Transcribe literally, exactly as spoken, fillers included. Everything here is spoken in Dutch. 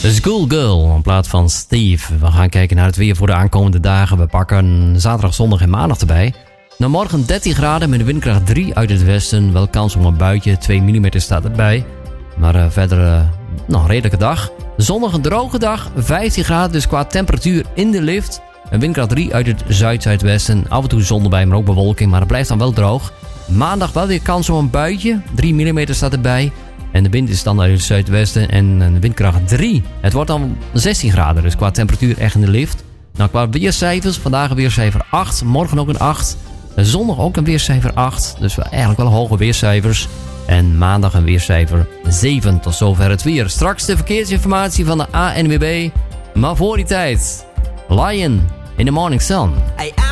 Schoolgirl in plaats van Steve. We gaan kijken naar het weer voor de aankomende dagen. We pakken zaterdag, zondag en maandag erbij. Nou, morgen dertien graden met een windkracht drie uit het westen. Wel kans op een buitje, twee millimeter staat erbij. Maar uh, verder uh, nog een redelijke dag. Zondag een droge dag, vijftien graden, dus qua temperatuur in de lift. Een windkracht drie uit het zuid-zuidwesten. Af en toe zon erbij, maar ook bewolking. Maar het blijft dan wel droog. Maandag wel weer kans op een buitje. drie millimeter staat erbij. En de wind is dan uit het zuidwesten en een windkracht drie. Het wordt dan zestien graden, dus qua temperatuur echt in de lift. Nou, qua weercijfers, vandaag een weercijfer acht. Morgen ook een acht. Zondag ook een weercijfer acht. Dus eigenlijk wel hoge weercijfers. En maandag een weercijfer zeven. Tot zover het weer. Straks de verkeersinformatie van de A N W B. Maar voor die tijd, Lion in the Morning Sun. Hey,